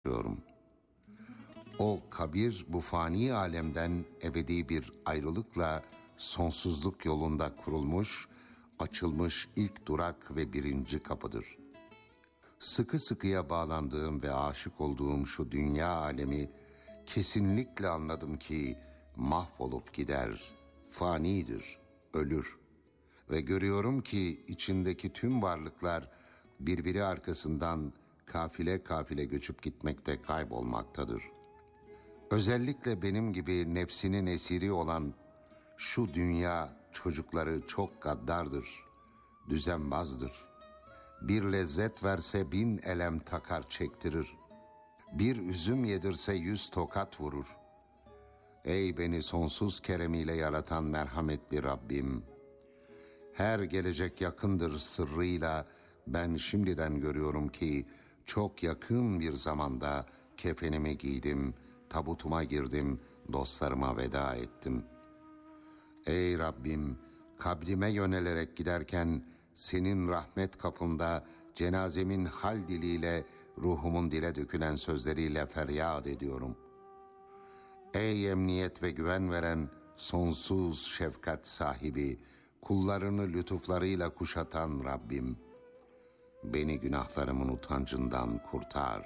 diyorum. O kabir bu fani alemden ebedi bir ayrılıkla sonsuzluk yolunda kurulmuş, açılmış ilk durak ve birinci kapıdır. Sıkı sıkıya bağlandığım ve aşık olduğum şu dünya alemi kesinlikle anladım ki mahvolup gider, fanidir, ölür. Ve görüyorum ki içindeki tüm varlıklar birbiri arkasından kafile kafile göçüp gitmekte, kaybolmaktadır. Özellikle benim gibi nefsinin esiri olan şu dünya çocukları çok gaddardır, düzenbazdır. Bir lezzet verse 1000 elem takar çektirir. Bir üzüm yedirse 100 tokat vurur. Ey beni sonsuz keremiyle yaratan merhametli Rabbim! Her gelecek yakındır sırrıyla ben şimdiden görüyorum ki çok yakın bir zamanda kefenimi giydim, tabutuma girdim, dostlarıma veda ettim. Ey Rabbim, kabrime yönelerek giderken senin rahmet kapında cenazemin hal diliyle, ruhumun dile dökülen sözleriyle feryat ediyorum. Ey emniyet ve güven veren sonsuz şefkat sahibi, kullarını lütuflarıyla kuşatan Rabbim, beni günahlarımın utancından kurtar.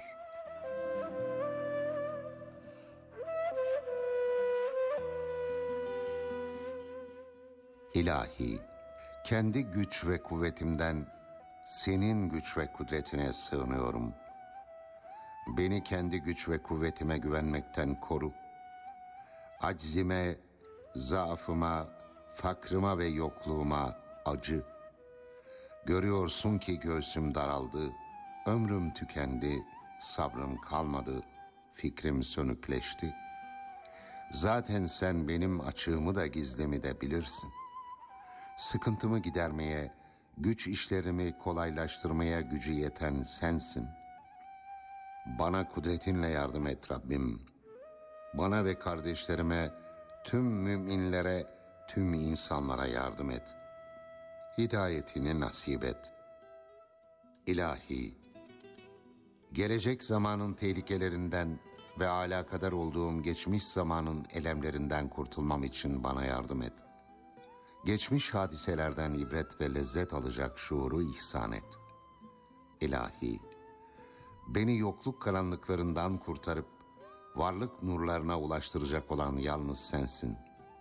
İlahi, kendi güç ve kuvvetimden senin güç ve kudretine sığınıyorum. Beni kendi güç ve kuvvetime güvenmekten koru. Aczime, zaafıma, fakrıma ve yokluğuma acı. Görüyorsun ki göğsüm daraldı, ömrüm tükendi, sabrım kalmadı, fikrim sönükleşti. Zaten sen benim açığımı da gizlimi de bilirsin. Sıkıntımı gidermeye, güç işlerimi kolaylaştırmaya gücü yeten sensin. Bana kudretinle yardım et Rabbim. Bana ve kardeşlerime, tüm müminlere, tüm insanlara yardım et. Hidayetini nasip et. İlahi, gelecek zamanın tehlikelerinden ve alakadar olduğum geçmiş zamanın elemlerinden kurtulmam için bana yardım et. Geçmiş hadiselerden ibret ve lezzet alacak şuuru ihsan et. İlahi, beni yokluk karanlıklarından kurtarıp varlık nurlarına ulaştıracak olan yalnız sensin.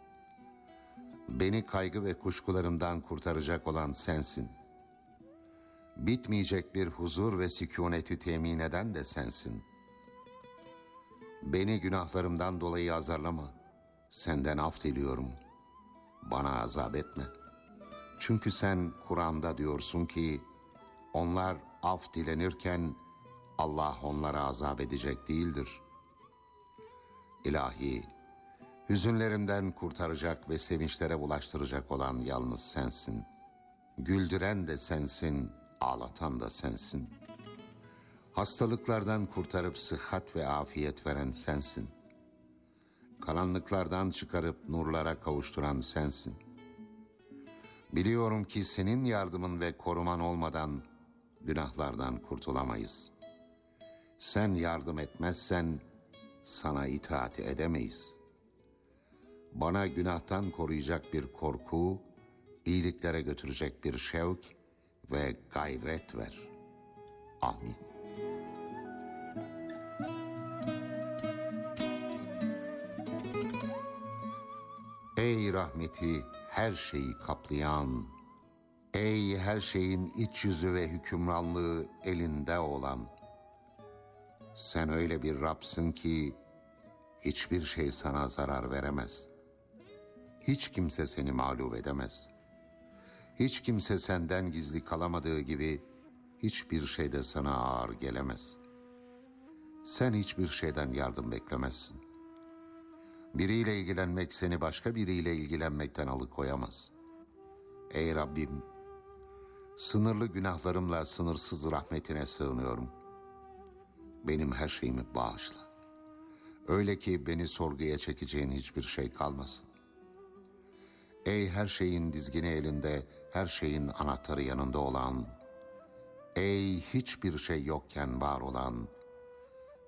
Beni kaygı ve kuşkularımdan kurtaracak olan sensin. Bitmeyecek bir huzur ve sükûneti temin eden de sensin. Beni günahlarımdan dolayı azarlama. Senden af diliyorum. Bana azap etme. Çünkü sen Kur'an'da diyorsun ki onlar af dilenirken Allah onlara azap edecek değildir. İlahi, hüzünlerimden kurtaracak ve sevinçlere ulaştıracak olan yalnız sensin. Güldüren de sensin, ağlatan da sensin. Hastalıklardan kurtarıp sıhhat ve afiyet veren sensin. Karanlıklardan çıkarıp nurlara kavuşturan sensin. Biliyorum ki senin yardımın ve koruman olmadan günahlardan kurtulamayız. Sen yardım etmezsen sana itaat edemeyiz. Bana günahtan koruyacak bir korku, iyiliklere götürecek bir şevk ve gayret ver. Amin. Ey rahmeti her şeyi kaplayan, ey her şeyin iç yüzü ve hükümranlığı elinde olan, sen öyle bir Rab'sın ki hiçbir şey sana zarar veremez. Hiç kimse seni mağlup edemez. Hiç kimse senden gizli kalamadığı gibi hiçbir şey de sana ağır gelemez. Sen hiçbir şeyden yardım beklemezsin. Biriyle ilgilenmek seni başka biriyle ilgilenmekten alıkoyamaz. Ey Rabbim, sınırlı günahlarımla sınırsız rahmetine sığınıyorum. Benim her şeyimi bağışla. Öyle ki beni sorguya çekeceğin hiçbir şey kalmasın. Ey her şeyin dizgini elinde, her şeyin anahtarı yanında olan, ey hiçbir şey yokken var olan,